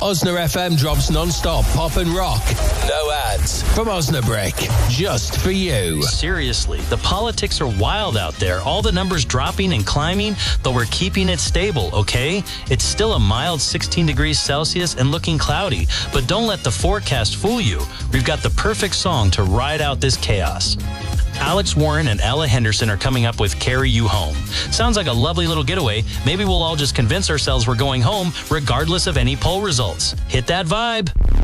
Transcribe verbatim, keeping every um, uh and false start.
Osna F M drops non-stop pop and rock. No ads. From Osnabrick. Just for you. Seriously, the politics are wild out there. All the numbers dropping and climbing, but we're keeping it stable, okay? It's still a mild sixteen degrees Celsius and looking cloudy, but don't let the forecast fool you. We've got the perfect song to ride out this chaos. Alex Warren and Ella Henderson are coming up with Carry You Home. Sounds like a lovely little getaway. Maybe we'll all just convince ourselves we're going home regardless of any poll results. Hit that vibe.